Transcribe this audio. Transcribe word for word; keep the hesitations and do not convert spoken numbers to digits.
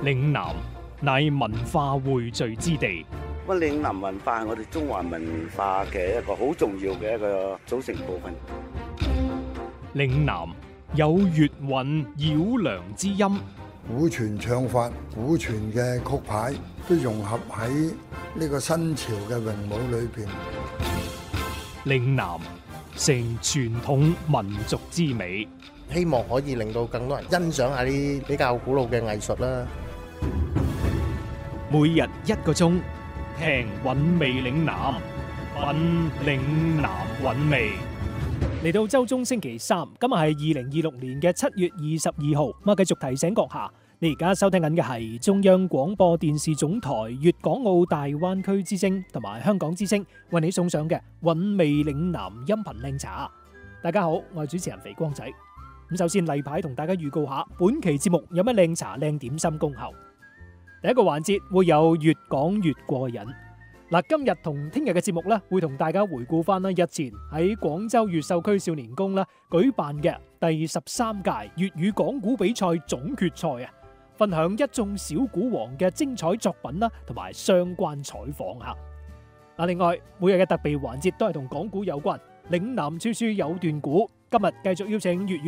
嶺南乃文化匯聚之地， 咁嶺南文化係我哋中華文化嘅一個好重要嘅一個組成部分。 嶺南有粵韻繞梁之音， 古傳唱法、古傳嘅曲牌都融合喺呢個新潮嘅詠舞裏邊。 嶺南成傳統民族之美， 希望可以令到更多人欣賞下啲比較古老嘅藝術啦。 每日一個鐘，聽韻味嶺南，品嶺南韻味。嚟到周中星期三，今日係二零二六年嘅七月二十二號。咁啊，繼續提醒閣下，你而家收聽緊嘅係中央廣播電視總台粵港澳大灣區之聲同埋香港之聲為你送上嘅韻味嶺南音頻靚茶。大家好，我係主持人肥光仔。咁首先例牌同大家預告下，本期節目有乜靚茶靚點心恭候。第一個環節會有越講越過癮。嗱，今日同聽日嘅節目咧，會同大家回顧翻啦日前喺廣州越秀區少年宮啦舉辦嘅第十三屆粵語講古比賽總決賽啊，分享一眾小古王嘅精彩作品啦，同埋相關採訪吓。嗱，另外每日嘅特備環節都係同講古有關，嶺南處處有段古。今日繼續邀請粵語